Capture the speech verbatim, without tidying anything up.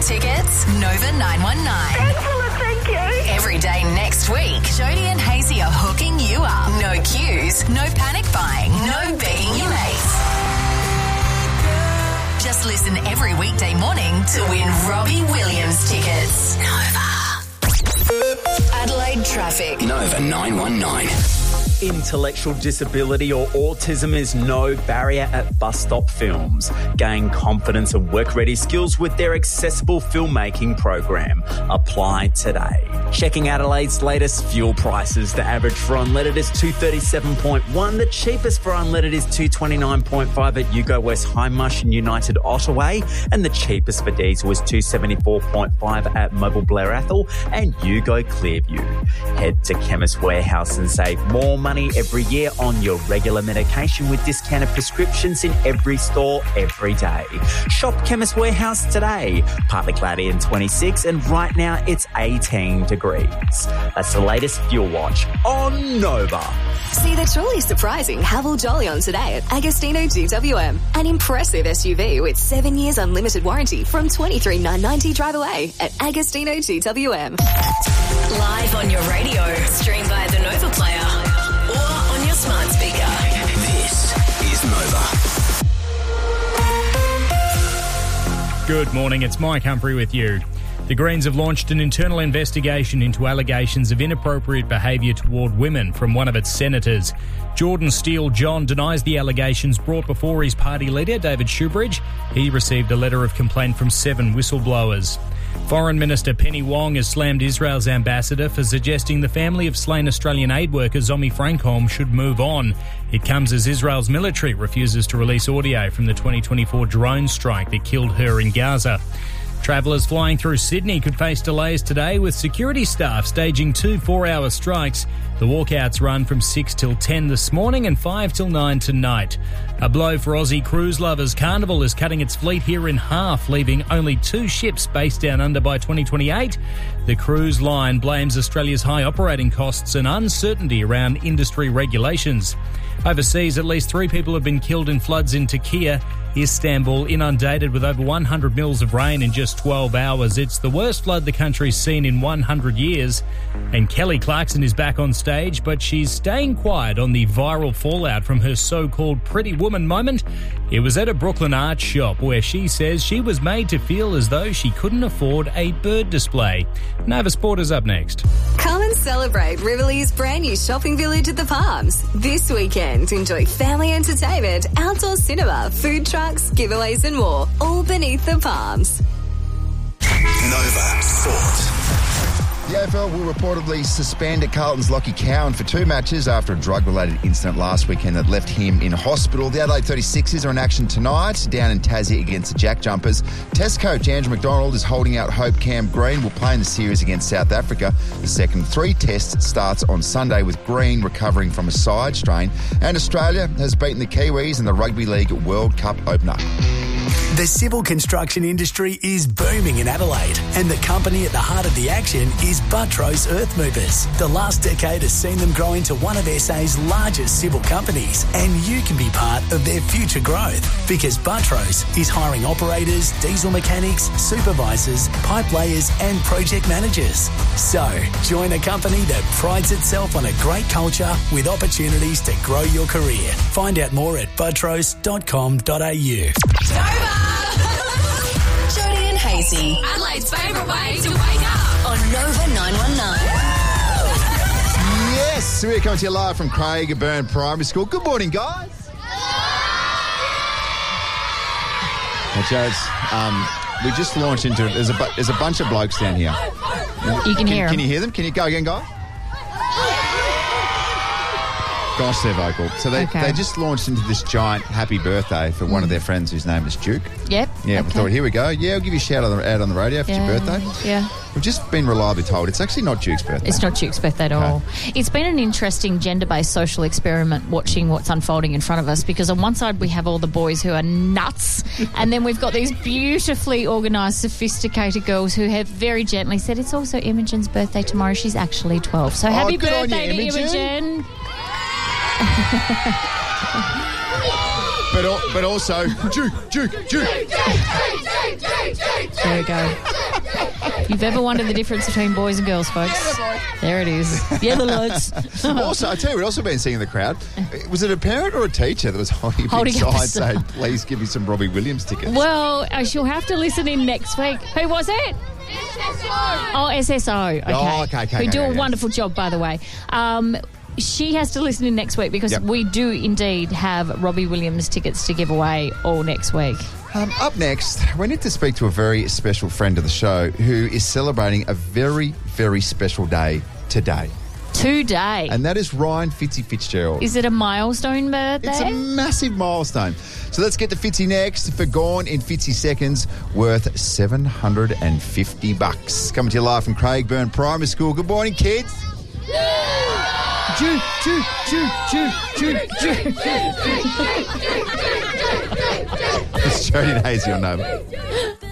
tickets? Nova nine one nine. Excellent, thank you. Every day next week, Jodie and Hazy are hooking you up. No queues, no panic buying, no begging your mates. Just listen every weekday morning to win Robbie Williams tickets. Nova. Adelaide traffic. Nova nine one nine. Intellectual disability or autism is no barrier at Bus Stop Films. Gain confidence and work-ready skills with their accessible filmmaking program. Apply today. Checking Adelaide's latest fuel prices. The average for unleaded is two thirty-seven point one. The cheapest for unleaded is two twenty-nine point five at Yugo West Hindmarsh and United Ottaway. And the cheapest for diesel is two seventy-four point five at Mobile Blair Athol and Yugo Clearview. Head to Chemist Warehouse and save more money every year on your regular medication with discounted prescriptions in every store every day. Shop Chemist Warehouse today. Partly cloudy and twenty-six, and right now it's eighteen degrees. That's the latest fuel watch on Nova. See the truly surprising Haval Jolly on today at Agostino G W M. An impressive S U V with seven years unlimited warranty from twenty-three thousand nine hundred ninety drive away at Agostino G W M. Live on your radio, stream via the Nova Player or on your smart speaker. This is Nova. Good morning, it's Mike Humphrey with you. The Greens have launched an internal investigation into allegations of inappropriate behaviour toward women from one of its senators. Jordan Steele John denies the allegations brought before his party leader, David Shoebridge. He received a letter of complaint from seven whistleblowers. Foreign Minister Penny Wong has slammed Israel's ambassador for suggesting the family of slain Australian aid worker Zomi Frankholm should move on. It comes as Israel's military refuses to release audio from the twenty twenty-four drone strike that killed her in Gaza. Travellers flying through Sydney could face delays today with security staff staging two four-hour strikes. The walkouts run from six till ten this morning and five till nine tonight. A blow for Aussie cruise lovers. Carnival is cutting its fleet here in half, leaving only two ships based down under by twenty twenty-eight. The cruise line blames Australia's high operating costs and uncertainty around industry regulations. Overseas, at least three people have been killed in floods in Turkey. Istanbul inundated with over one hundred mils of rain in just twelve hours. It's the worst flood the country's seen in one hundred years. And Kelly Clarkson is back on stage, but she's staying quiet on the viral fallout from her so-called Pretty Woman moment. It was at a Brooklyn art shop where she says she was made to feel as though she couldn't afford a bird display. Nova Sport is up next. Come and celebrate Riverley's brand new shopping village at the Palms. This weekend, enjoy family entertainment, outdoor cinema, food trucks, giveaways and more, all beneath the palms. Nova Sport. The A F L will reportedly suspend Carlton's Lachie Cowan for two matches after a drug-related incident last weekend that left him in hospital. The Adelaide thirty-sixers are in action tonight down in Tassie against the Jack Jumpers. Test coach Andrew McDonald is holding out hope Cam Green will play in the series against South Africa. The second three tests starts on Sunday with Green recovering from a side strain. And Australia has beaten the Kiwis in the Rugby League World Cup opener. The civil construction industry is booming in Adelaide, and the company at the heart of the action is Buttrose Earth Movers. The last decade has seen them grow into one of S A's largest civil companies, and you can be part of their future growth because Buttrose is hiring operators, diesel mechanics, supervisors, pipe layers and project managers. So, join a company that prides itself on a great culture with opportunities to grow your career. Find out more at buttrose dot com dot a u. Jodie and Hazy, Adelaide's favourite way to wake up on Nova nine one nine. Yes, we're coming to you live from Craigieburn Primary School. Good morning, guys. Hey, Jodes, um, we just launched into it. There's a, bu- there's a bunch of blokes down here. You can, can hear them. Can you hear them? Can you go again, guys? Gosh, they're vocal. So they, Okay. they just launched into this giant happy birthday for one of their friends whose name is Duke. Yep. Yeah, okay. we thought, here we go. Yeah, I'll give you a shout out on the radio if yeah. it's your birthday. Yeah. We've just been reliably told it's actually not Duke's birthday. It's not Duke's birthday at Okay. all. It's been an interesting gender-based social experiment watching what's unfolding in front of us because on one side we have all the boys who are nuts and then we've got these beautifully organised, sophisticated girls who have very gently said it's also Imogen's birthday tomorrow. She's actually twelve. So Oh, happy good on birthday you, to Imogen. Imogen. but al- but also juke, juke, juke. There we go. If you've ever wondered the difference between boys and girls, folks, there it is. Yellow lights. Also, I tell you, we've also been seeing in the crowd. Was it a parent or a teacher that was holding a Holding big up a sign sign. saying, "Please give me some Robbie Williams tickets"? Well, uh, she'll have to listen in next week. Who was it? S S O. Oh, S S O. Okay. Oh, okay, okay, Who okay, do a okay. wonderful job, by the way. Um, she has to listen in next week because Yep. we do indeed have Robbie Williams tickets to give away all next week. Um, up next, we need to speak to a very special friend of the show who is celebrating a very, very special day today. Today. And that is Ryan Fitzy Fitzgerald. Is it a milestone birthday? It's a massive milestone. So let's get to Fitzy next for Gone in Fitzy Seconds, worth seven hundred fifty bucks. Coming to you live from Craigburn Primary School. Good morning, kids. Choo, choo, choo, choo, choo, choo. It's Jody and Hazy on Nova.